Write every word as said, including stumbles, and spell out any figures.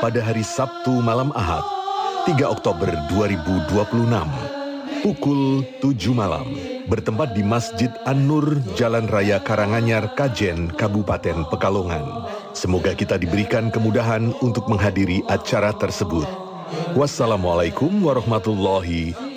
pada hari Sabtu malam Ahad, tiga Oktober dua ribu dua puluh enam, pukul tujuh malam, bertempat di Masjid An-Nur, Jalan Raya Karanganyar, Kajen, Kabupaten Pekalongan. Semoga kita diberikan kemudahan untuk menghadiri acara tersebut. Wassalamualaikum warahmatullahi